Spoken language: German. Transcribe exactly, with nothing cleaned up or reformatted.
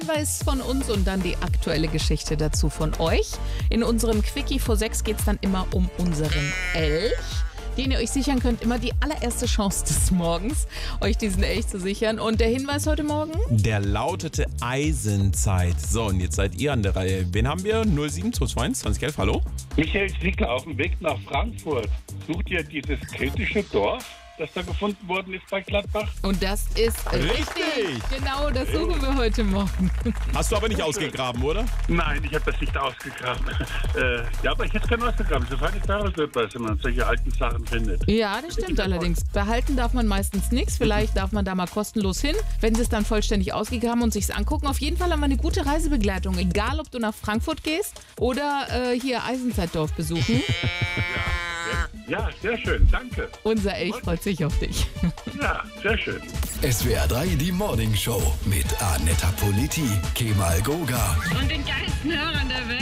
Hinweis von uns und dann die aktuelle Geschichte dazu von euch. In unserem Quickie vor sechs geht es dann immer um unseren Elch, den ihr euch sichern könnt. Immer die allererste Chance des Morgens, euch diesen Elch zu sichern. Und der Hinweis heute Morgen? Der lautete Eisenzeit. So, und jetzt seid ihr an der Reihe. Wen haben wir? null sieben zwei zwei eins zwanzig elf, hallo? Michael Zwickler auf dem Weg nach Frankfurt. Sucht ihr dieses keltische Dorf, das da gefunden worden ist bei Gladbach? Und das ist richtig. Richtig. Genau, das suchen wir heute Morgen. Hast du aber nicht ausgegraben, oder? Nein, ich habe das nicht ausgegraben. äh, ja, aber ich hätte es gerne ausgegraben. So feine Sache wird was, wenn man solche alten Sachen findet. Ja, das stimmt allerdings. Behalten darf man meistens nichts. Vielleicht darf man da mal kostenlos hin, wenn sie es dann vollständig ausgegraben und sich's angucken. Auf jeden Fall haben wir eine gute Reisebegleitung. Egal, ob du nach Frankfurt gehst oder äh, hier Eisenzeitdorf besuchen. Ja, sehr schön. Danke. Unser Elch freut sich auf dich. Ja, sehr schön. S W R drei, die Morning Show mit Anetta Politi, Kemal Goga. Und den geilsten Hörern der Welt.